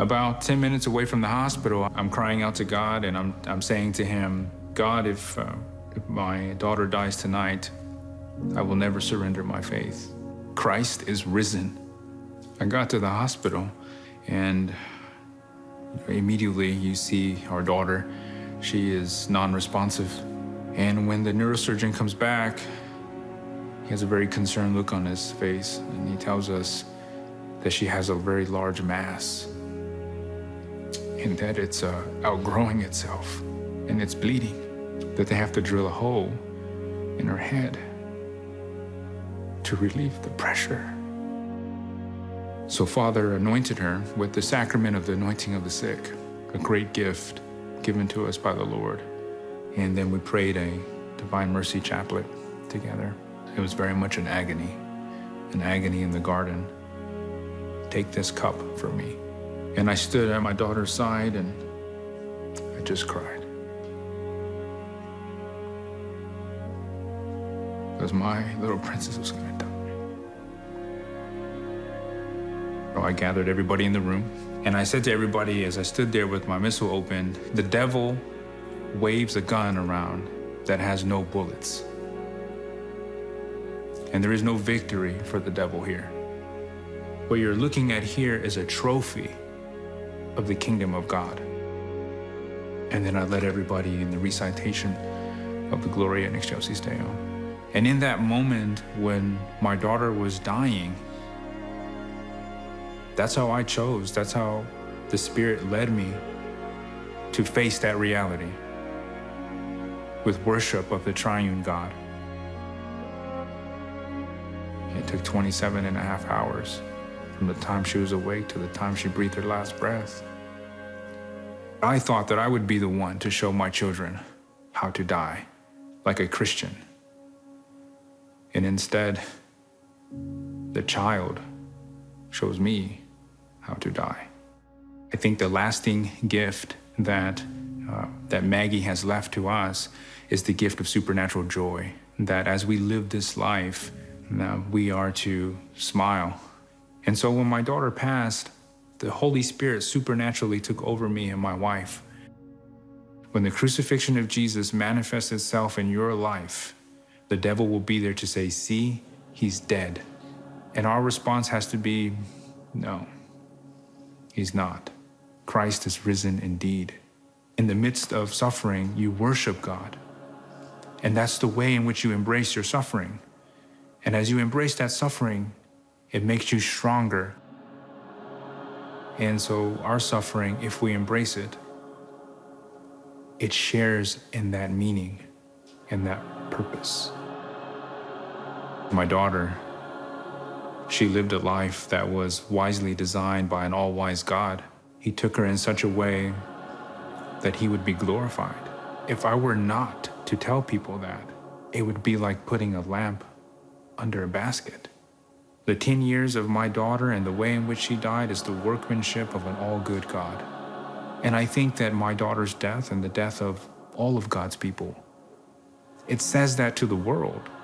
About 10 minutes away from the hospital, I'm crying out to God, and I'm saying to him, God, if my daughter dies tonight, I will never surrender my faith. Christ is risen. I got to the hospital, and immediately you see our daughter. She is non-responsive. And when the neurosurgeon comes back, he has a very concerned look on his face, and he tells us that she has a very large mass, and that it's outgrowing itself, and it's bleeding, that they have to drill a hole in her head to relieve the pressure. So Father anointed her with the sacrament of the anointing of the sick, a great gift given to us by the Lord. And then we prayed a Divine Mercy Chaplet together. It was very much an agony in the garden. Take this cup for me. And I stood at my daughter's side, and I just cried. Because my little princess was gonna die. So I gathered everybody in the room, and I said to everybody as I stood there with my missal open, the devil waves a gun around that has no bullets. And there is no victory for the devil here. What you're looking at here is a trophy of the kingdom of God. And then I led everybody in the recitation of the Gloria in Excelsis Deo. And in that moment when my daughter was dying, that's how I chose, that's how the Spirit led me to face that reality with worship of the triune God. It took 27 and a half hours from the time she was awake to the time she breathed her last breath. I thought that I would be the one to show my children how to die like a Christian. And instead, the child shows me how to die. I think the lasting gift that Maggie has left to us is the gift of supernatural joy, that as we live this life, we are to smile. And so when my daughter passed, the Holy Spirit supernaturally took over me and my wife. When the crucifixion of Jesus manifests itself in your life, the devil will be there to say, see, he's dead. And our response has to be, no, he's not. Christ is risen indeed. In the midst of suffering, you worship God. And that's the way in which you embrace your suffering. And as you embrace that suffering, it makes you stronger. And so our suffering, if we embrace it, it shares in that meaning and that purpose. My daughter, she lived a life that was wisely designed by an all-wise God. He took her in such a way that he would be glorified. If I were not to tell people that, it would be like putting a lamp under a basket. The 10 years of my daughter and the way in which she died is the workmanship of an all-good God. And I think that my daughter's death and the death of all of God's people, it says that to the world.